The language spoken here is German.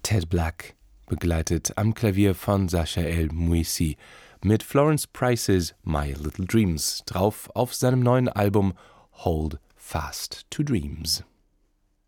Ted Black, begleitet am Klavier von Sacha El-Mouissi, mit Florence Price's My Little Dreams drauf auf seinem neuen Album Hold Fast to Dreams.